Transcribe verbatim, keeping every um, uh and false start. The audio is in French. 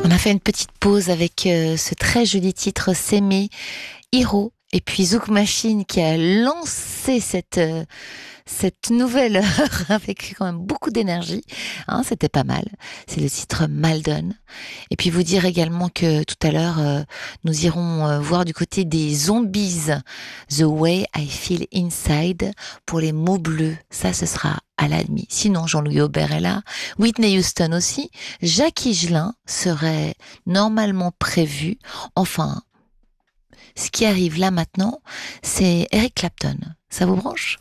On a fait une petite pause avec euh, ce très joli titre S'aimer, Hiro, et puis Zouk Machine qui a lancé cette, euh, cette nouvelle heure avec quand même beaucoup d'énergie. Hein, c'était pas mal. C'est le titre Maldon. Et puis vous dire également que tout à l'heure, euh, nous irons euh, voir du côté des Zombies, The Way I Feel Inside, pour les mots bleus. Ça, ce sera à la demi. Sinon, Jean-Louis Aubert est là. Whitney Houston aussi. Jacques Higelin serait normalement prévu. Enfin, ce qui arrive là maintenant, c'est Eric Clapton. Ça vous branche ?